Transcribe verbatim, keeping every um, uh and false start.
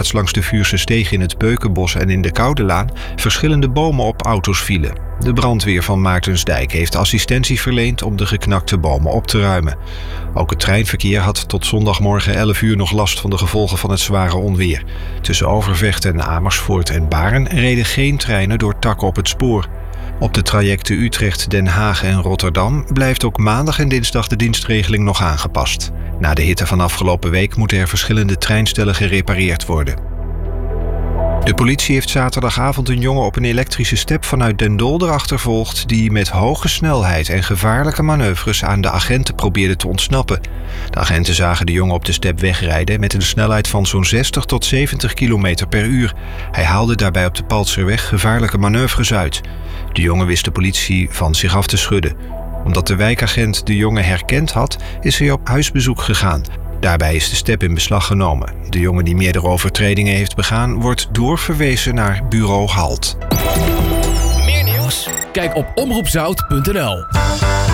plaats langs de Vuurse Steeg in het Beukenbos en in de Koudelaan verschillende bomen op auto's vielen. De brandweer van Maartensdijk heeft assistentie verleend om de geknakte bomen op te ruimen. Ook het treinverkeer had tot zondagmorgen elf uur nog last van de gevolgen van het zware onweer. Tussen Overvecht en Amersfoort en Baren reden geen treinen door takken op het spoor. Op de trajecten Utrecht, Den Haag en Rotterdam blijft ook maandag en dinsdag de dienstregeling nog aangepast. Na de hitte van afgelopen week moeten er verschillende treinstellen gerepareerd worden. De politie heeft zaterdagavond een jongen op een elektrische step vanuit Den Dolder achtervolgd die met hoge snelheid en gevaarlijke manoeuvres aan de agenten probeerde te ontsnappen. De agenten zagen de jongen op de step wegrijden met een snelheid van zo'n zestig tot zeventig kilometer per uur. Hij haalde daarbij op de Paltserweg gevaarlijke manoeuvres uit. De jongen wist de politie van zich af te schudden. Omdat de wijkagent de jongen herkend had, is hij op huisbezoek gegaan. Daarbij is de step in beslag genomen. De jongen die meerdere overtredingen heeft begaan, wordt doorverwezen naar bureau Halt. Meer nieuws? Kijk op omroep zout punt n l.